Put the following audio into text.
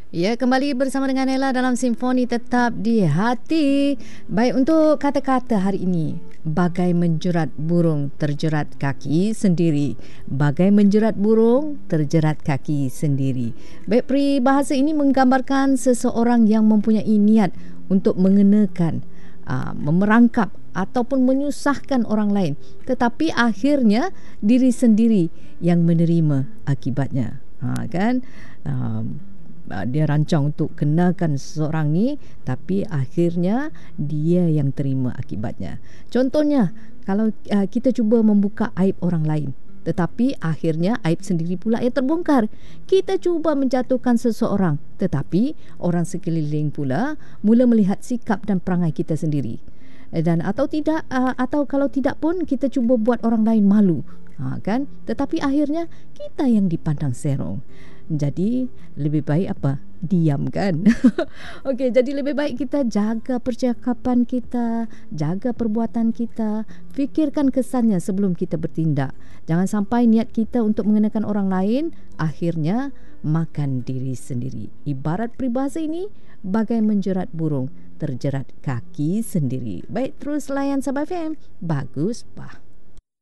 Ya, kembali bersama dengan Ella dalam Simfoni Tetap di Hati. Baik, untuk kata-kata hari ini, bagai menjerat burung terjerat kaki sendiri. Bagai menjerat burung terjerat kaki sendiri. Baik, peribahasa ini menggambarkan seseorang yang mempunyai niat untuk mengenakan, memerangkap ataupun menyusahkan orang lain, tetapi akhirnya diri sendiri yang menerima akibatnya. Kan? Dia rancang untuk kenakan seseorang ni, tapi akhirnya dia yang terima akibatnya. Contohnya, kalau kita cuba membuka aib orang lain, tetapi akhirnya aib sendiri pula yang terbongkar. Kita cuba menjatuhkan seseorang, tetapi orang sekeliling pula mula melihat sikap dan perangai kita sendiri. Dan atau kalau tidak pun kita cuba buat orang lain malu, kan? Tetapi akhirnya kita yang dipandang serong. Jadi lebih baik apa? Diam, kan? Okey, jadi lebih baik kita jaga percakapan kita, jaga perbuatan kita, fikirkan kesannya sebelum kita bertindak. Jangan sampai niat kita untuk mengenakan orang lain akhirnya makan diri sendiri. Ibarat peribahasa ini, bagai menjerat burung terjerat kaki sendiri. Baik, terus layan Sabah FM. Bagus, bah.